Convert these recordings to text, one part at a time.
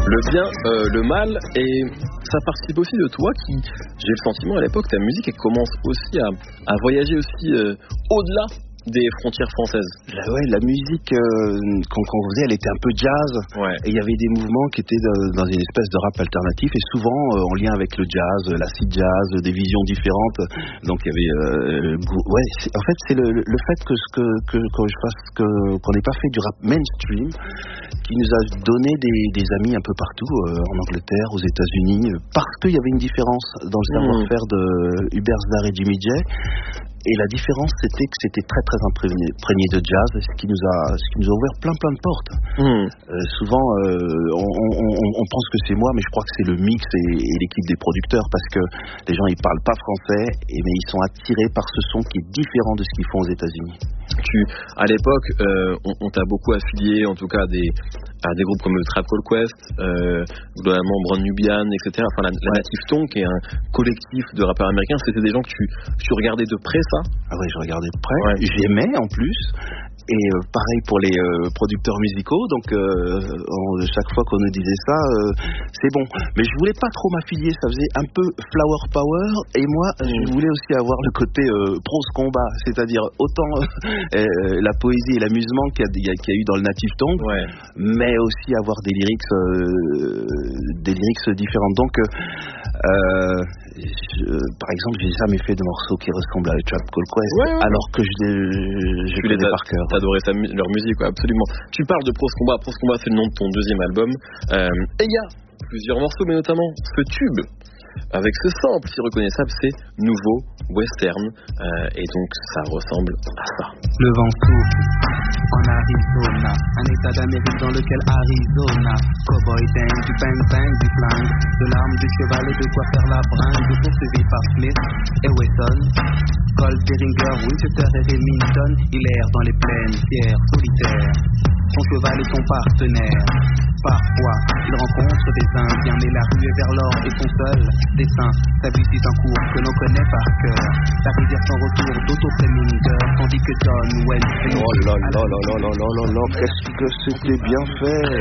Le bien, le mal, et ça participe aussi de toi qui, j'ai le sentiment à l'époque, ta musique elle commence aussi à voyager aussi au-delà des frontières françaises. La musique qu'on faisait, elle était un peu jazz. Ouais. Et il y avait des mouvements qui étaient dans une espèce de rap alternatif et souvent en lien avec le jazz, l'acid jazz, des visions différentes. Donc il y avait en fait c'est le fait qu'on n'ait pas fait du rap mainstream qui nous a donné des amis un peu partout en Angleterre, aux États-Unis, parce qu'il y avait une différence dans le savoir-faire de Hubert Sdar et Jimmy J. Et la différence, c'était que c'était très très imprégné de jazz, ce qui nous a ouvert plein de portes. Souvent, on pense que c'est moi, mais je crois que c'est le mix et l'équipe des producteurs, parce que les gens ils parlent pas français, mais ils sont attirés par ce son qui est différent de ce qu'ils font aux États-Unis. À l'époque, on t'a beaucoup affilié, en tout cas à des groupes comme le Trap Call Quest, globalement Brand Nubian, etc. Enfin, la Native Tongue, qui est un collectif de rappeurs américains. C'était des gens que tu regardais de près, ça? Ah ouais, je regardais de près. Ouais. J'aimais en plus. Et pareil pour les producteurs musicaux, donc chaque fois qu'on nous disait ça, c'est bon. Mais je voulais pas trop m'affilier, ça faisait un peu flower power, et moi je voulais aussi avoir le côté prose combat, c'est-à-dire autant la poésie et l'amusement qu'il y a eu dans le Native Tongue, mais aussi avoir des lyrics différentes. Donc par exemple, j'ai jamais fait de morceaux qui ressemblent à Trap Call Quest, alors que je connais par cœur. T'adorais leur musique, absolument. Tu parles de Prose Combat. Prose Combat, c'est le nom de ton deuxième album. Et il y a plusieurs morceaux, mais notamment ce tube avec ce sample si reconnaissable, c'est Nouveau Western, et donc ça ressemble à ça. Le vent souffle en Arizona, un état d'Amérique dans lequel Arizona, cowboy dang, du bang bang, du flingue, de l'arme, du cheval et de quoi faire la bringue, poursuivi par Smith et Wesson, Colt, Beringer, Winchester et Remington, il erre dans les plaines, fier, solitaire, son cheval est son partenaire. Parfois, il rencontre des Indiens, mais la rue est vers l'or et son seul dessin. Sa vie c'est un cours que l'on connaît par cœur. La rivière sans retour d'Otto Preminger, tandis que John Wells. Oh là là là là là là là, qu'est-ce que c'était bien fait.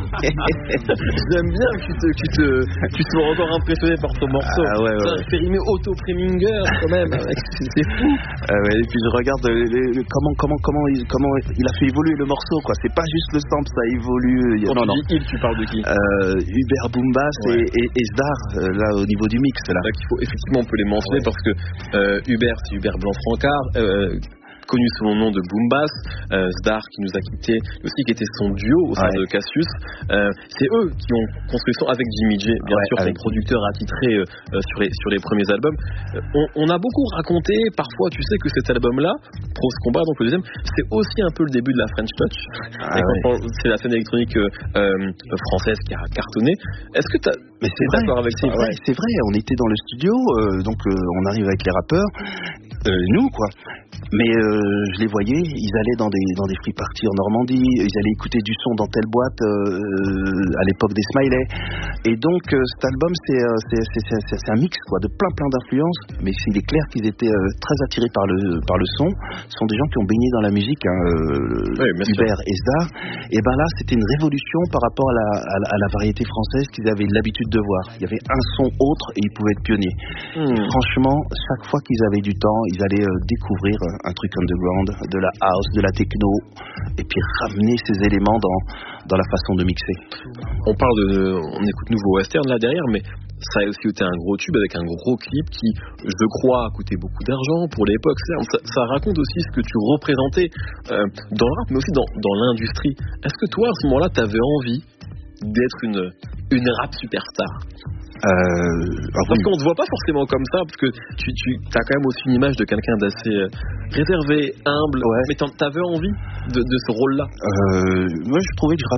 J'aime bien que tu sois encore impressionné par ce morceau. Ah ouais. Ça fait rimer Otto Preminger quand même. C'est fou. Et puis je regarde comment il a fait évoluer le morceau, quoi. C'est pas juste le sample, ça évolue. Tu parles de qui? Hubert Boombass et Sdar, là au niveau du mix. Là qu'il faut, effectivement, on peut les mentionner parce que Hubert, c'est Hubert Blanc-Francard, connu sous le nom de Boombass, Sdar qui nous a quittés, aussi qui était son duo au sein de Cassius. C'est eux qui ont construit son avec Jimmy J, bien sûr, son producteur attitré sur les premiers albums. On a beaucoup raconté, parfois, tu sais que cet album-là, Prose Combat, donc le deuxième, c'est aussi un peu le début de la French Touch. C'est la scène électronique française qui a cartonné. Est-ce que Mais c'est d'accord avec ça? C'est vrai, on était dans le studio, donc on arrive avec les rappeurs, nous quoi. Mais je les voyais, ils allaient dans des free parties en Normandie, ils allaient écouter du son dans telle boîte à l'époque des Smiley. Et donc cet album c'est un mix quoi, de plein d'influences, mais il est clair qu'ils étaient très attirés par le son. Ce sont des gens qui ont baigné dans la musique, Hubert et Sdar. Et ben là c'était une révolution par rapport à la variété française qu'ils avaient l'habitude de voir. Il y avait un son autre et ils pouvaient être pionniers. Franchement, chaque fois qu'ils avaient du temps, ils allaient découvrir un truc underground, de la house, de la techno, et puis ramener ces éléments dans la façon de mixer. On écoute Nouveau Western là derrière, mais ça a aussi été un gros tube avec un gros clip qui, je crois, a coûté beaucoup d'argent pour l'époque. Ça raconte aussi ce que tu représentais dans le rap, mais aussi dans l'industrie. Est-ce que toi, à ce moment-là, t'avais envie d'être une rap superstar? Parce qu'on ne te voit pas forcément comme ça, parce que tu as quand même aussi une image de quelqu'un d'assez réservé, humble, mais t'avais envie de ce rôle-là. Moi je trouvais que je